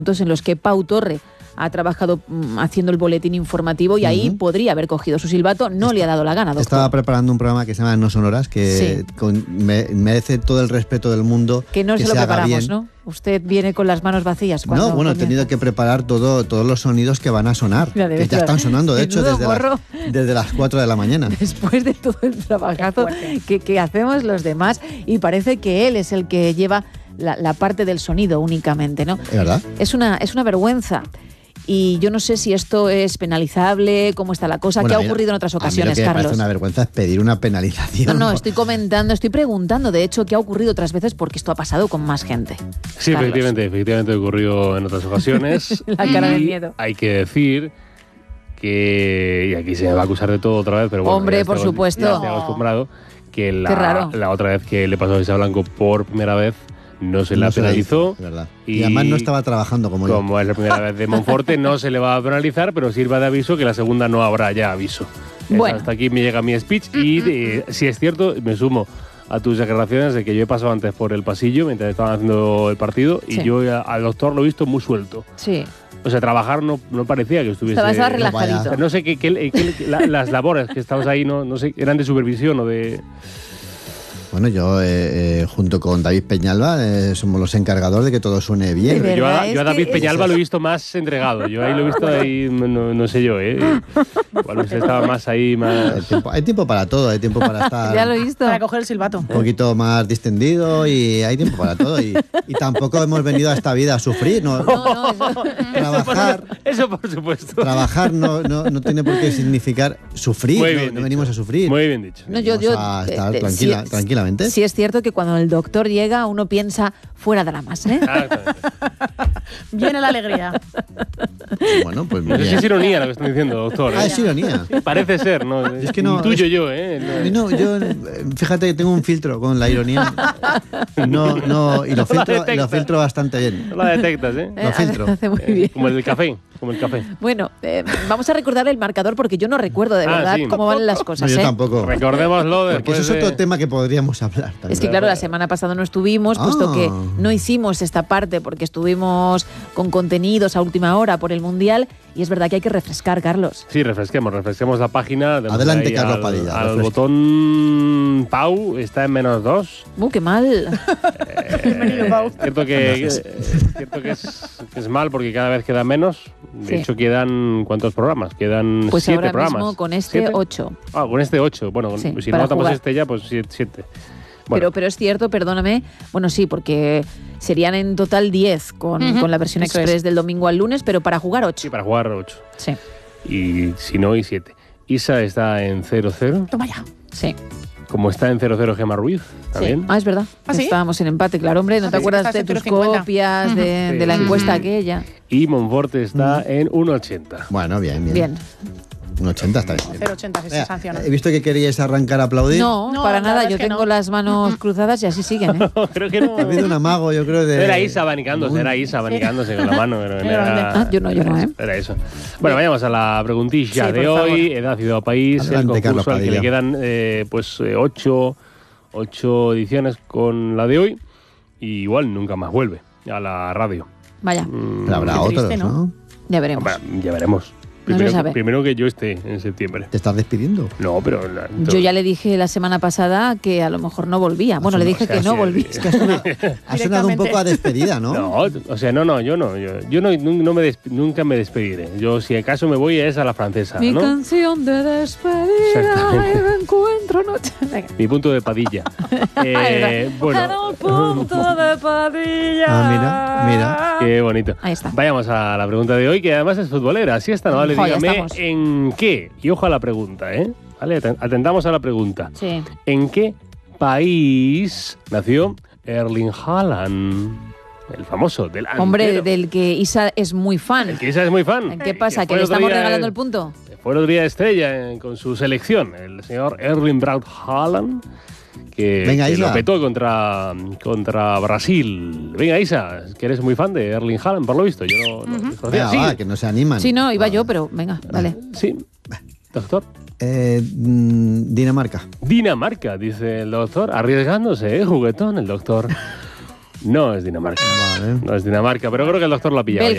en los que Pau Torre ha trabajado haciendo el boletín informativo y ahí podría haber cogido su silbato, no le ha dado la gana, doctor. Estaba preparando un programa que se llama No Sonoras, que merece todo el respeto del mundo. Que no se lo preparamos, ¿no? Usted viene con las manos vacías. No, bueno, he tenido que preparar todos los sonidos que van a sonar, que ya están sonando, de hecho, desde las 4 de la mañana. Después de todo el trabajazo que hacemos los demás, y parece que él es el que lleva la parte del sonido únicamente, ¿no? ¿Es verdad? Es una vergüenza. Y yo no sé si esto es penalizable, cómo está la cosa, qué ha ocurrido en otras ocasiones, Carlos. Me parece una vergüenza es pedir una penalización. No, estoy preguntando, de hecho, qué ha ocurrido otras veces porque esto ha pasado con más gente. Sí, efectivamente ocurrió en otras ocasiones. La cara de miedo. Hay que decir que, y aquí se me va a acusar de todo otra vez, pero bueno, hombre, por supuesto. Ya estoy acostumbrado, que la otra vez que le pasó a Isa Blanco por primera vez, no se la penalizó. Es verdad. Y además no estaba trabajando como yo. Como es la primera vez de Monforte, no se le va a penalizar, pero sirva de aviso que la segunda no habrá ya aviso. Bueno. Hasta aquí me llega mi speech y si es cierto, me sumo a tus declaraciones de que yo he pasado antes por el pasillo mientras estaban haciendo el partido y yo al doctor lo he visto muy suelto. Sí. O sea, trabajar no parecía que estuviese... Estaba relajadito. No sé las labores que estabas ahí, no sé, eran de supervisión o de... Bueno, yo junto con David Peñalba somos los encargados de que todo suene bien. Yo a David Peñalba lo he visto más entregado. Yo ahí lo he visto ahí, no sé yo, Igual usted estaba más ahí, más... Hay tiempo para todo, hay tiempo para estar... Ya lo he visto. Para coger el silbato. Un poquito más distendido y hay tiempo para todo. Y tampoco hemos venido a esta vida a sufrir. No, trabajar... Eso por supuesto. Trabajar no tiene por qué significar sufrir. Muy bien no venimos a sufrir. Muy bien dicho. No, yo a estar tranquilamente. Sí es cierto que cuando el doctor llega uno piensa fuera dramas, Viene la alegría. Bueno, pues no sé si es ironía lo que estoy diciendo, doctor. Es ironía. Sí, parece ser, ¿no? Es que no. Intuyo yo, No, yo fíjate que tengo un filtro con la ironía. No, y lo filtro bastante bien. No la detectas, Lo filtro. Hace muy bien. Como el café. Bueno, vamos a recordar el marcador porque yo no recuerdo de verdad cómo van las cosas. No, yo tampoco. Recordémoslo después. Porque eso es otro tema que podríamos hablar también. Es que claro, la semana pasada no estuvimos, puesto que no hicimos esta parte porque estuvimos con contenidos a última hora por el Mundial y es verdad que hay que refrescar, Carlos. Sí, refresquemos la página. Adelante, Carlos Padilla. Al botón Pau está en -2. ¡Qué mal! Bienvenido, Pau. Es cierto que es mal porque cada vez queda menos. De hecho, quedan ¿cuántos programas? Quedan 7 programas. Pues ahora mismo con este 7. 8. Con este 8. Bueno, sí, si no votamos este ya, pues 7. Bueno. Pero es cierto, perdóname, bueno, sí, porque serían en total 10 con la versión express del domingo al lunes, pero para jugar 8. Sí, para jugar 8. Sí. Y si no, y 7. Isa está en 0-0. Toma ya. Sí. Como está en 0-0 Gemma Ruiz, también. Sí. Es verdad. ¿Sí? Estábamos en empate, claro, hombre. ¿No te acuerdas de tus copias de la encuesta aquella? Y Monforte está en 1,80. Bueno, bien. Un 80 está bien. 0,80 se sanciona. He visto que queríais arrancar a aplaudir. No, para nada. Yo tengo las manos cruzadas y así siguen. Creo que no. Ha habido un amago, yo creo. Era Isa abanicándose con la mano. Pero yo no. Era eso. Bueno, vayamos a la preguntilla de hoy. Edad, ciudad o país. Adelante, el concurso al que le Carlos quedan 8 ediciones con la de hoy. Y igual nunca más vuelve a la radio. Vaya. Pero habrá otros, ¿no? Ya veremos. Ya veremos. Primero que yo esté en septiembre. ¿Te estás despidiendo? No, pero... Yo ya le dije la semana pasada que a lo mejor no volvía. Bueno, le dije que no volvía. Es que ha sonado un poco a despedida, ¿no? No, o sea, yo nunca me despediré. Yo, si acaso me voy, es a la francesa, Mi ¿no? canción de despedida y me encuentro noche. Mi punto de Padilla. Bueno. En el punto de Padilla. Mira. Qué bonito. Ahí está. Vayamos a la pregunta de hoy, que además es futbolera. Así está, ¿no? Vale, dígame en qué. Y ojo a la pregunta, ¿eh? Vale, atendamos a la pregunta. Sí. ¿En qué país nació Erling Haaland? El famoso delantero. Hombre, del que Isa es muy fan. El que Isa es muy fan. ¿Qué pasa? ¿Que le estamos regalando el punto? Fue el otro día estrella con su selección, el señor Erling Braut Haaland, que lo petó contra Brasil. Venga, Isa, que eres muy fan de Erling Haaland, por lo visto. Yo no conocía. Sí. Que no se animan. Sí, no, iba yo, pero venga, dale. Sí, doctor. Dinamarca. Dinamarca, dice el doctor. Arriesgándose, juguetón el doctor. No es Dinamarca. Vale. No es Dinamarca, pero creo que el doctor lo ha pillado.